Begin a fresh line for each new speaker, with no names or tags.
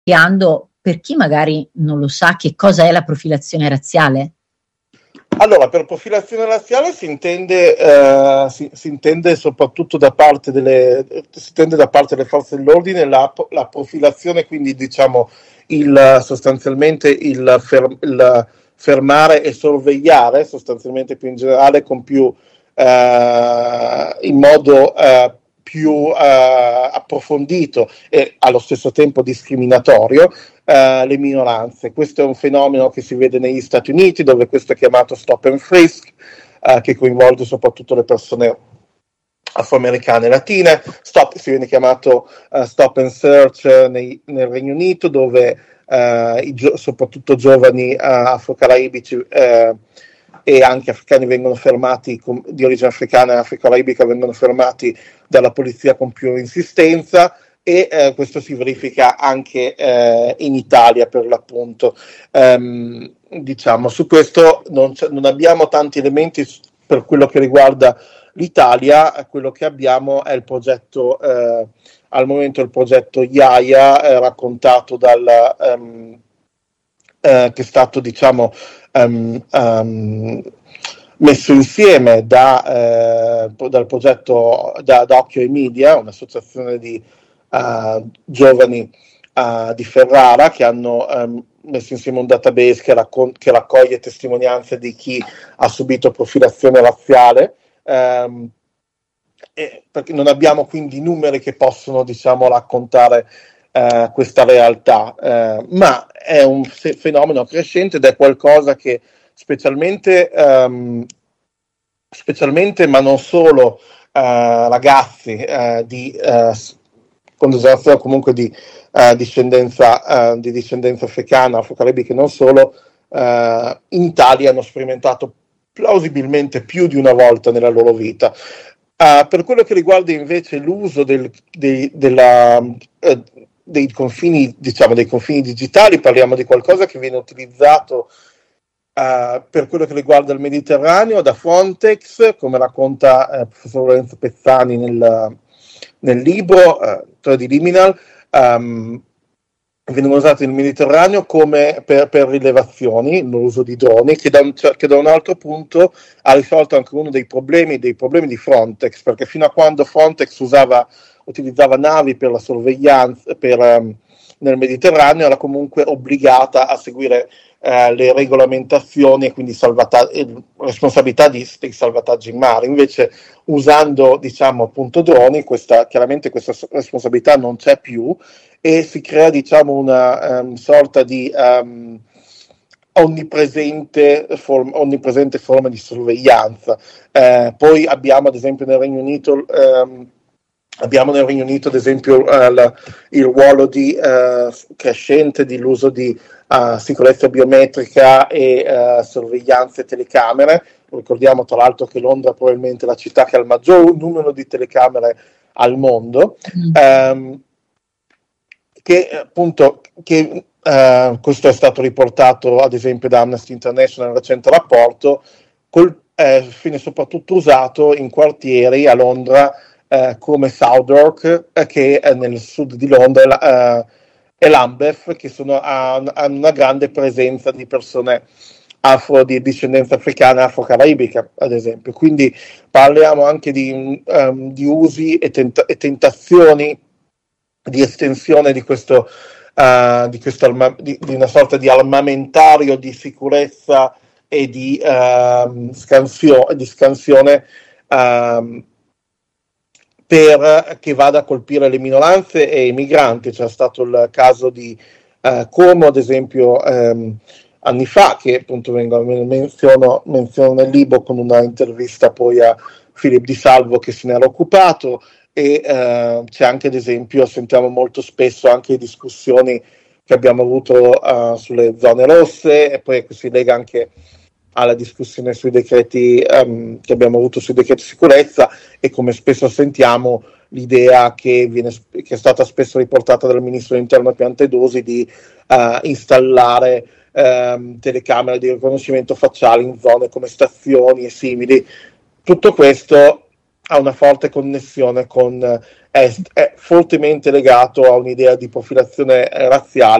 spiegando per chi magari non lo sa che cosa è la profilazione razziale?
Allora, per profilazione razziale si intende soprattutto da parte delle forze dell'ordine la profilazione, quindi diciamo sostanzialmente il fermare e sorvegliare, sostanzialmente più in generale, con più in modo più approfondito e allo stesso tempo discriminatorio le minoranze. Questo è un fenomeno che si vede negli Stati Uniti, dove questo è chiamato stop and frisk, che coinvolge soprattutto le persone afroamericane e latine. Si viene chiamato stop and search nel Regno Unito, dove soprattutto giovani afro-caraibici e anche africani vengono fermati, di origine africana e afro-caraibica, vengono fermati dalla polizia con più insistenza. E questo si verifica anche in Italia, per l'appunto. Diciamo, su questo non abbiamo tanti elementi per quello che riguarda l'Italia. Quello che abbiamo è il progetto, al momento il progetto Iaia, raccontato che è stato, diciamo, messo insieme dal progetto da Occhio ai Media, un'associazione di giovani di Ferrara, che hanno messo insieme un database che raccoglie testimonianze di chi ha subito profilazione razziale, perché non abbiamo quindi numeri che possono, diciamo, raccontare questa realtà, ma è un fenomeno crescente ed è qualcosa che specialmente ma non solo ragazzi di considerazione comunque di discendenza africana, afro-caraibica, non solo, in Italia hanno sperimentato plausibilmente più di una volta nella loro vita. Per quello che riguarda invece l'uso dei confini, diciamo, dei confini digitali, parliamo di qualcosa che viene utilizzato per quello che riguarda il Mediterraneo da Frontex, come racconta il professor Lorenzo Pezzani nel libro di Liminal. Vengono usati nel Mediterraneo come per rilevazioni, l'uso di droni, che da un altro punto ha risolto anche uno dei problemi di Frontex, perché fino a quando Frontex utilizzava navi per la sorveglianza nel Mediterraneo, era comunque obbligata a seguire le regolamentazioni e quindi responsabilità dei salvataggi in mare. Invece, usando, diciamo, appunto droni, chiaramente questa responsabilità non c'è più, e si crea, diciamo, una sorta di onnipresente forma di sorveglianza. Poi abbiamo, ad esempio, nel Regno Unito ad esempio il ruolo crescente dell'uso di sicurezza biometrica e sorveglianze telecamere. Ricordiamo tra l'altro che Londra è probabilmente la città che ha il maggior numero di telecamere al mondo. Questo è stato riportato ad esempio da Amnesty International nel recente rapporto, viene soprattutto usato in quartieri a Londra come Southwark, che è nel sud di Londra, e Lambeth, che hanno una grande presenza di persone di discendenza africana e afro-caraibica, ad esempio. Quindi parliamo anche di usi e tentazioni di estensione di una sorta di armamentario di sicurezza e di scansione per che vada a colpire le minoranze e i migranti. C'è stato il caso di Como, ad esempio, anni fa, che appunto menziono nel libro, con una intervista poi a Filippo Di Salvo che se ne era occupato. E c'è anche, ad esempio, sentiamo molto spesso anche discussioni che abbiamo avuto sulle zone rosse, e poi si lega anche alla discussione sui decreti che abbiamo avuto sui decreti sicurezza, e come spesso sentiamo l'idea che è stata spesso riportata dal ministro dell'Interno Piantedosi di installare telecamere di riconoscimento facciale in zone come stazioni e simili. Tutto questo ha una forte connessione con est, è fortemente legato a un'idea di profilazione razziale